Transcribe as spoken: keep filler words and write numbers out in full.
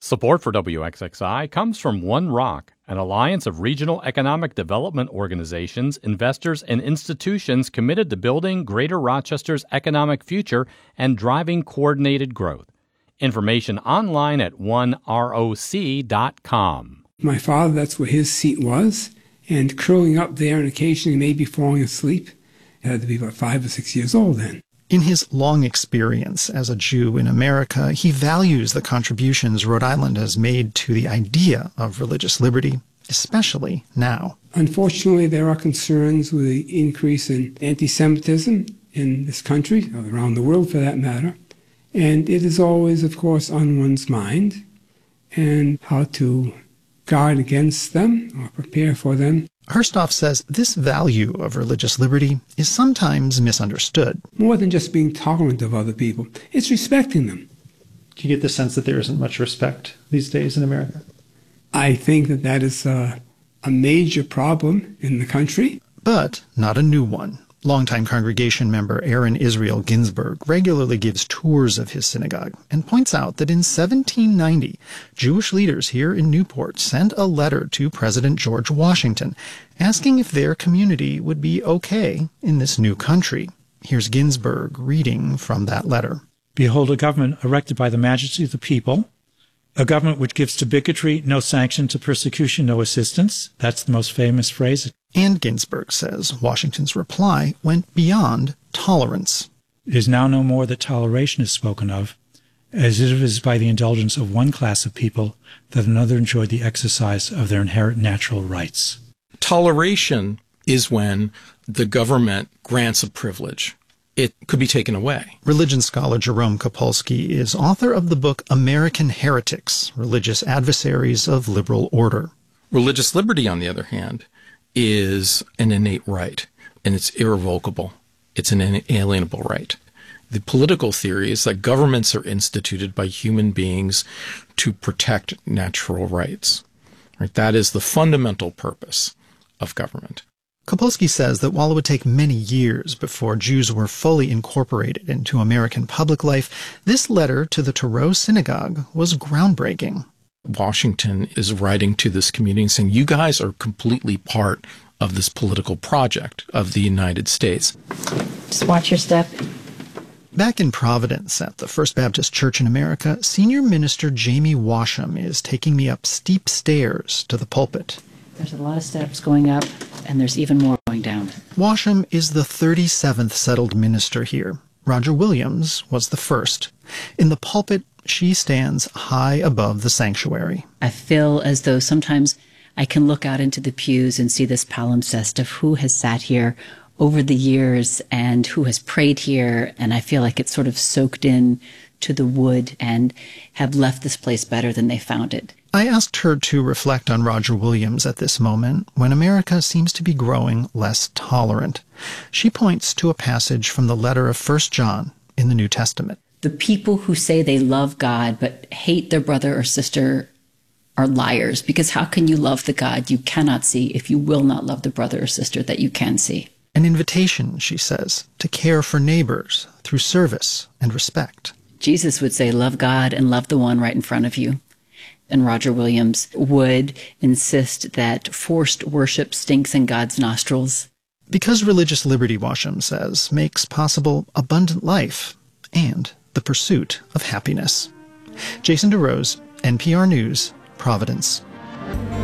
Support for W X X I comes from One Rock, an alliance of regional economic development organizations, investors, and institutions committed to building Greater Rochester's economic future and driving coordinated growth. Information online at one roc dot com. My father, that's where his seat was, and curling up there and occasionally maybe falling asleep. I had to be about five or six years old then. In his long experience as a Jew in America, he values the contributions Rhode Island has made to the idea of religious liberty, especially now. Unfortunately, there are concerns with the increase in anti-Semitism in this country, or around the world for that matter, and it is always, of course, on one's mind, and how to guard against them or prepare for them. Herstoff says this value of religious liberty is sometimes misunderstood. More than just being tolerant of other people, it's respecting them. Do you get the sense that there isn't much respect these days in America? I think that that is a, a major problem in the country. But not a new one. Longtime congregation member Aaron Israel Ginsburg regularly gives tours of his synagogue and points out that in seventeen ninety, Jewish leaders here in Newport sent a letter to President George Washington asking if their community would be okay in this new country. Here's Ginsburg reading from that letter. Behold, a government erected by the majesty of the people, a government which gives to bigotry no sanction, to persecution no assistance. That's the most famous phrase. And Ginsburg says Washington's reply went beyond tolerance. It is now no more that toleration is spoken of, as if it is by the indulgence of one class of people that another enjoyed the exercise of their inherent natural rights. Toleration is when the government grants a privilege. It could be taken away. Religion scholar Jerome Kopolsky is author of the book American Heretics, Religious Adversaries of Liberal Order. Religious liberty, on the other hand, is an innate right, and it's irrevocable. It's an inalienable right. The political theory is that governments are instituted by human beings to protect natural rights. Right? That is the fundamental purpose of government. Kopolsky says that while it would take many years before Jews were fully incorporated into American public life, this letter to the Thoreau Synagogue was groundbreaking. Washington is writing to this community and saying, you guys are completely part of this political project of the United States. Just watch your step. Back in Providence at the First Baptist Church in America, senior minister Jamie Washam is taking me up steep stairs to the pulpit. There's a lot of steps going up, and there's even more going down. Washam is the thirty-seventh settled minister here. Roger Williams was the first. In the pulpit, she stands high above the sanctuary. I feel as though sometimes I can look out into the pews and see this palimpsest of who has sat here over the years and who has prayed here, and I feel like it's sort of soaked in to the wood and have left this place better than they found it. I asked her to reflect on Roger Williams at this moment when America seems to be growing less tolerant. She points to a passage from the letter of First John in the New Testament. The people who say they love God but hate their brother or sister are liars, because how can you love the God you cannot see if you will not love the brother or sister that you can see? An invitation, she says, to care for neighbors through service and respect. Jesus would say, love God and love the one right in front of you. And Roger Williams would insist that forced worship stinks in God's nostrils. Because religious liberty, Washam says, makes possible abundant life and the pursuit of happiness. Jason DeRose, N P R News, Providence.